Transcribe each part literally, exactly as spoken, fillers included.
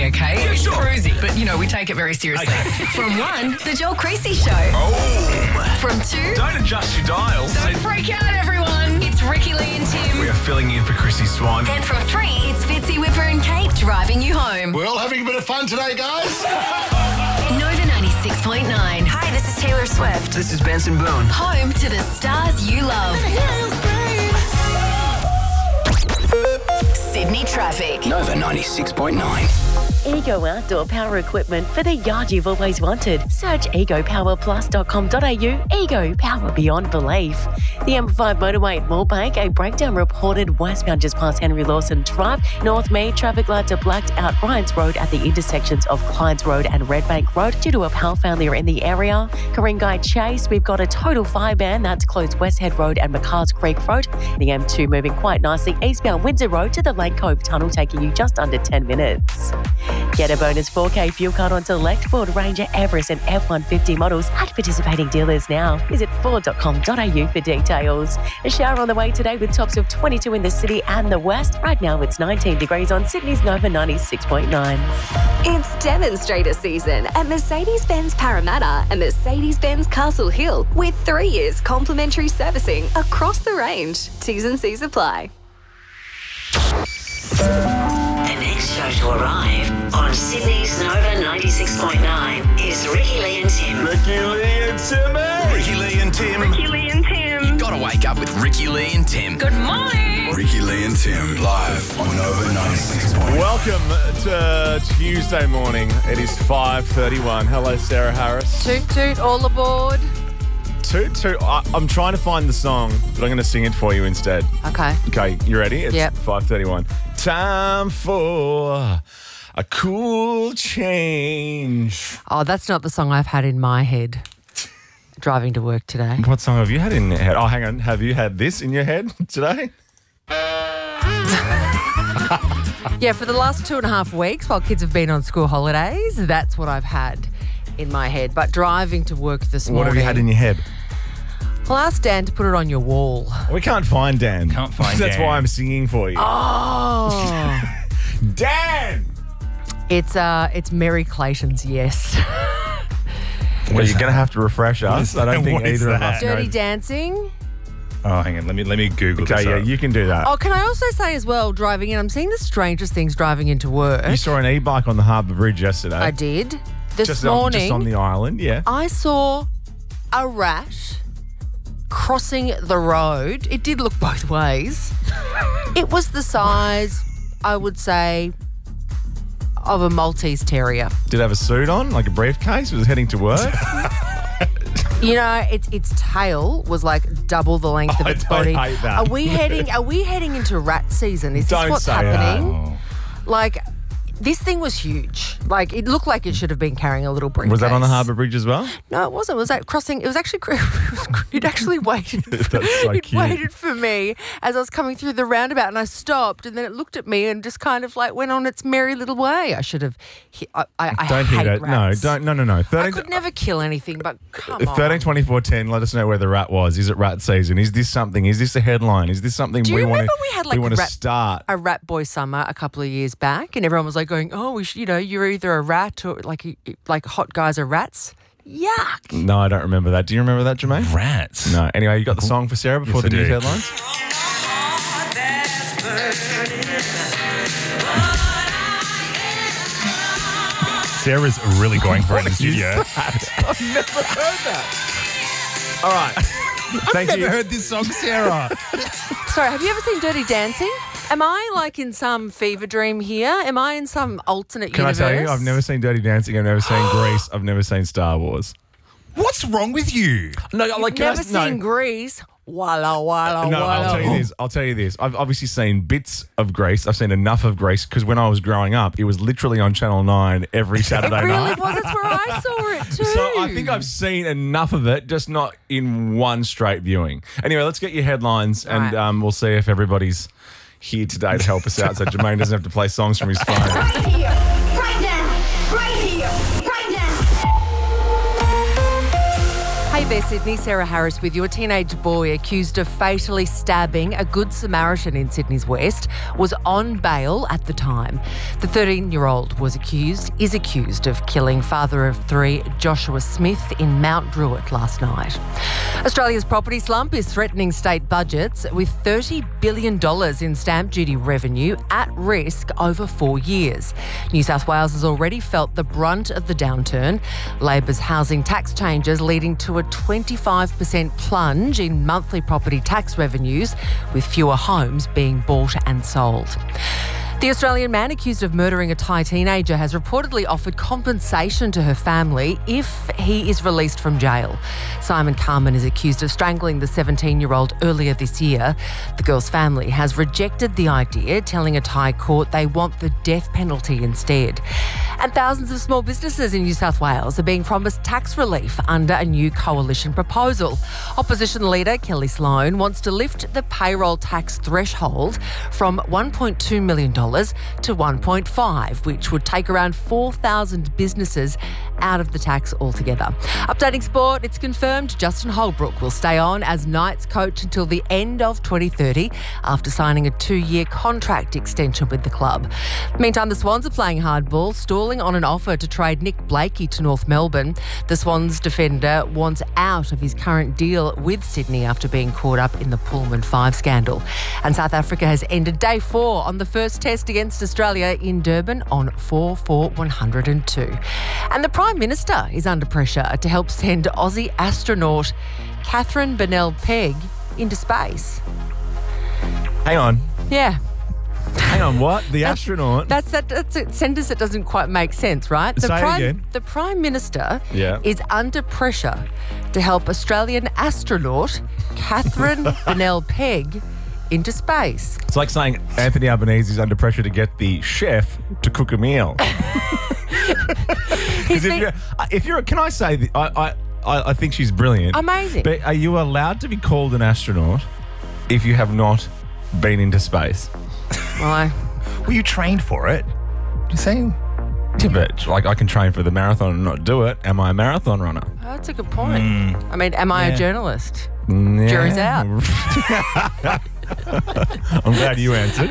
funny, okay? Yeah, it's sure. cruisy, but, you know, we take it very seriously. Okay. From one, The Joel Creasy Show. Oh. From two, Don't adjust your dials. Don't freak out, everyone. it's Ricky Lee and Tim. We are filling in for Chrissy Swan. And from three, it's Fitzy Whipper and Kate driving you home. We're all having a bit of fun today, guys. Nova ninety-six point nine. Hi, this is Taylor Swift. This is Benson Boone. Home to the stars you love. Sydney traffic. Nova ninety-six point nine. Ego Outdoor Power Equipment for the yard you've always wanted. Search ego power plus dot com dot a u. Ego Power Beyond Belief. The M five motorway at Moorebank, a breakdown reported westbound just past Henry Lawson Drive. North Mead, traffic lights are blacked out Bryant's Road at the intersections of Clines Road and Redbank Road due to a power failure in the area. Karingai Chase, we've got a total fire ban that's closed Westhead Road and McCarrs Creek Road. The M two moving quite nicely eastbound Windsor Road to the Lane Cove Tunnel, taking you just under ten minutes. Get a bonus four K fuel card on select Ford Ranger, Everest and F one fifty models at participating dealers now. Visit ford dot com dot a u for details. A shower on the way today with tops of twenty-two in the city and the west. Right now it's nineteen degrees on Sydney's Nova ninety-six point nine. It's demonstrator season at Mercedes-Benz Parramatta and Mercedes-Benz Castle Hill with three years complimentary servicing across the range. T's and C's apply. The next show to arrive on Sydney's Nova ninety-six point nine is Ricky Lee and Tim. Ricky Lee and Timmy. Ricky Lee and Tim. Ricky Lee and Tim. You gotta wake up with Ricky Lee and Tim. Good morning. Ricky Lee and Tim live on Nova ninety-six point nine. Welcome to Tuesday morning. It is five thirty-one. Hello, Sarah Harris. Toot toot, all aboard. Toot toot. I, I'm trying to find the song, but I'm going to sing it for you instead. Okay. Okay, you ready? It's Yep. five thirty-one. Time for a cool change. Oh, that's not the song I've had in my head driving to work today. What song have you had in your head? Oh, hang on. Have you had this in your head today? Yeah, for the last two and a half weeks while kids have been on school holidays, that's what I've had in my head. But driving to work this morning. What have you had in your head? I'll ask Dan to put it on your wall. We can't find Dan. Can't find That's Dan. why I'm singing for you. Oh. Dan! It's uh, it's Mary Clayton's Yes. Well, you're going to have to refresh us. I don't think What is either of that? us Dirty know. Dancing. Oh, hang on. Let me let me Google Okay, this. yeah, up. you can do that. Oh, can I also say as well, driving in, I'm seeing the strangest things driving into work. You saw an e-bike on the Harbour Bridge yesterday. I did. This just on, morning, just on the island, yeah. I saw a rat crossing the road. It did look both ways. It was the size, I would say, of a Maltese Terrier. Did it have a suit on, like a briefcase? Was it heading to work? You know, its its tail was like double the length of I its don't body. hate that. Are we heading? Are we heading into rat season? Is Don't this what's say happening? Like, this thing was huge. Like, it looked like it should have been carrying a little briefcase. Was that on the Harbour Bridge as well? No, it wasn't. It was that crossing. It was actually. It actually waited. That's so it cute. waited for me as I was coming through the roundabout, and I stopped, and then it looked at me and just kind of like went on its merry little way. I should have. I, I, I Don't hate hear that. rats. No, don't. No, no, no. I thirteen, could never kill anything, but come on. thirteen twenty-four ten. Let us know where the rat was. Is it rat season? Is this something? Is this a headline? Is this something Do you we want remember to? we had like we want to rat- start. a rat boy summer a couple of years back, and everyone was like going, "Oh, we should, you know, you're either a rat or like like hot guys are rats." Yuck. No, I don't remember that. Do you remember that, Jermaine? Rats. No. Anyway, you got the song for Sarah before Yes, the I news do. headlines? Sarah's really going for it in the studio. I've never heard that. All right. Thank I've you. never heard this song, Sarah. Sorry, have you ever seen Dirty Dancing? Am I like in some fever dream here? Am I in some alternate Can universe? I tell you, I've never seen Dirty Dancing. I've never seen Grease. I've never seen Star Wars. What's wrong with you? No, like can never I, no. seen Grease. Walla walla No, walla. I'll tell you this. I'll tell you this. I've obviously seen bits of Grace. I've seen enough of Grace because when I was growing up, it was literally on Channel nine every It Saturday really night. was. That's where I saw it too. So I think I've seen enough of it, just not in one straight viewing. Anyway, let's get your headlines, and Right. um, we'll see if everybody's here today to help us out, so Jermaine doesn't have to play songs from his phone. Right here, right now, right here, right now. Hey there, Sydney. Sarah Harris with you. A teenage boy accused of fatally stabbing a Good Samaritan in Sydney's West was on bail at the time. The thirteen-year-old was accused, is accused of killing father of three Joshua Smith in Mount Druitt last night. Australia's property slump is threatening state budgets with thirty billion dollars in stamp duty revenue at risk over four years. New South Wales has already felt the brunt of the downturn. Labor's housing tax changes leading to a twenty-five percent plunge in monthly property tax revenues, with fewer homes being bought and sold. The Australian man accused of murdering a Thai teenager has reportedly offered compensation to her family if he is released from jail. Simon Carman is accused of strangling the seventeen-year-old earlier this year. The girl's family has rejected the idea, telling a Thai court they want the death penalty instead. And thousands of small businesses in New South Wales are being promised tax relief under a new coalition proposal. Opposition leader Kelly Sloan wants to lift the payroll tax threshold from one point two million dollars to one point five, which would take around four thousand businesses out of the tax altogether. Updating sport, it's confirmed Justin Holbrook will stay on as Knights coach until the end of twenty thirty after signing a two-year contract extension with the club. Meantime, the Swans are playing hardball, stalling on an offer to trade Nick Blakey to North Melbourne. The Swans defender wants out of his current deal with Sydney after being caught up in the Pullman five scandal. And South Africa has ended day four on the first test against Australia in Durban on four four one oh two. And the Prime Minister is under pressure to help send Aussie astronaut Catherine Bennell-Pegg into space. Hang on. Yeah. Hang on, what? The That's- astronaut? That's that. That's a sentence that doesn't quite make sense, right? The Say it prime, again. The Prime Minister Yeah. is under pressure to help Australian astronaut Catherine Bennell-Pegg into space. It's like saying Anthony Albanese is under pressure to get the chef to cook a meal. Because if been- you're, uh, if you're, can I say, that I, I, I think she's brilliant. Amazing. But are you allowed to be called an astronaut if you have not been into space? Why? Were you trained for it? You saying? Yeah, but like I can train for the marathon and not do it. Am I a marathon runner? Oh, that's a good point. I mean, am I Yeah. a journalist? Yeah. Jury's out. I'm glad you answered.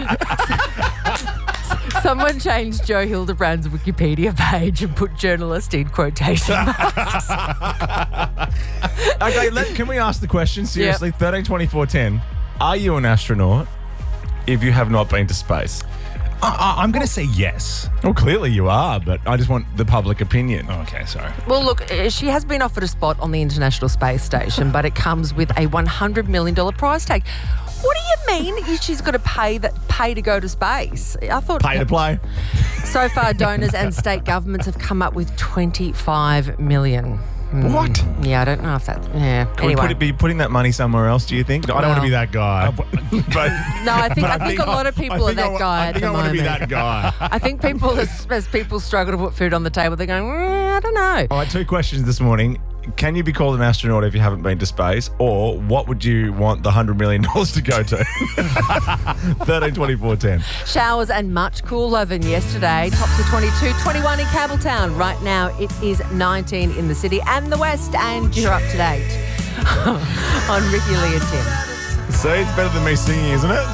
Someone changed Joe Hildebrand's Wikipedia page and put journalist in quotation marks. Okay, let, can we ask the question seriously? thirteen twenty-four ten. Are you an astronaut if you have not been to space? I, I, I'm going to say yes. Well, clearly you are, but I just want the public opinion. Okay, sorry. Well, look, uh, she has been offered a spot on the International Space Station, but it comes with a one hundred million dollars prize tag. What do you mean she's got to pay that pay to go to space? I thought Pay to play. so far donors and state governments have come up with twenty-five million. What? Yeah, I don't know if that. Yeah. Can anyway. we put it, be putting that money somewhere else, do you think? I don't want to be that guy. but, No, I think but I think a lot of people are that guy I at think the I want to be moment. that guy. I think people, as, as people struggle to put food on the table, they're going, mm, I don't know. All right, two questions this morning. Can you be called an astronaut if you haven't been to space? Or what would you want the one hundred million dollars to go to? thirteen twenty-four ten. Showers and much cooler than yesterday. Tops of twenty-two, twenty-one in Campbelltown. Right now it is nineteen in the city and the west, and you're up to date on Ricky Lee and Tim. See, it's better than me singing, isn't it?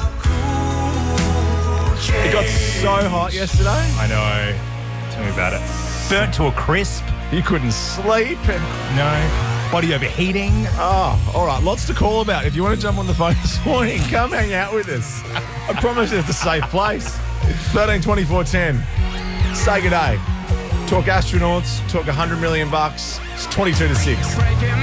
It got so hot yesterday. I know. Tell me about it. Burnt to a crisp. You couldn't sleep. And No. Body overheating. oh, all right, lots to call about. If you want to jump on the phone this morning, come hang out with us. I promise you it's a safe place. thirteen twenty-four ten. Say good day. Talk astronauts, talk one hundred million bucks. It's twenty-two to six.